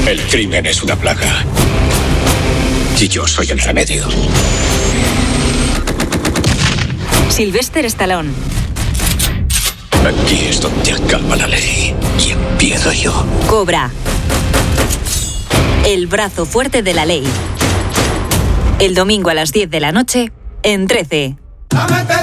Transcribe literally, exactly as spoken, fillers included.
El crimen es una plaga. Y yo soy el remedio. Sylvester Stallone. Aquí es donde acaba la ley y empiezo yo. Cobra. El brazo fuerte de la ley. El domingo a las diez de la noche en trece.